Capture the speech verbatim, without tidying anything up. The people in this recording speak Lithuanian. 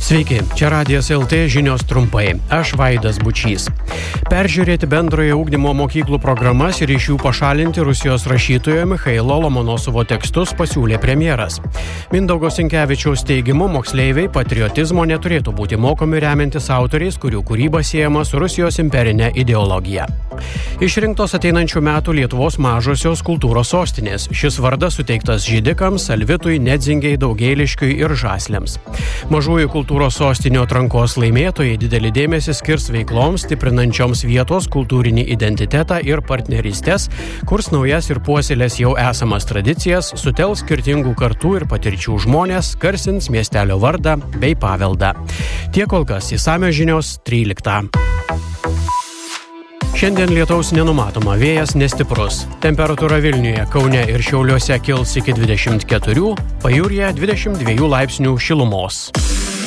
Sveiki, čia Radijas L T žinios trumpai. Aš Vaidas Bučys. Peržiūrėti bendrojo ugdymo mokyklų programas ir iš jų pašalinti Rusijos rašytojo Michailo Lomonosovo tekstus pasiūlė premjeras. Mindaugo Sinkevičiaus teigimu, moksleiviai patriotizmo neturėtų būti mokomi remiantis autoriais, kurių kūryba siejama su Rusijos imperinė ideologija. Išrinktos ateinančių metų Lietuvos mažosios kultūros sostinės. Šis vardas suteiktas židikams, Alvitui, Nedzingiai, Daugėliškiui ir Žasliams. Mažųjų kultūros sostinių atrankos laimėtojai didelį dėmesį skirs veikloms, stiprinančioms vietos kultūrinį identitetą ir partnerystės, kurs naujas ir puoselės jau esamas tradicijas, sutels skirtingų kartų ir patirčių žmonės, garsins miestelio vardą bei paveldą. Tiek kol kas išsamios žinios tryliktą. Šiandien lietaus nenumatoma, vėjas nestiprus. Temperatūra Vilniuje, Kaune ir Šiauliuose kils iki dvidešimt keturių, pajūryje dvidešimt dviejų laipsnių šilumos.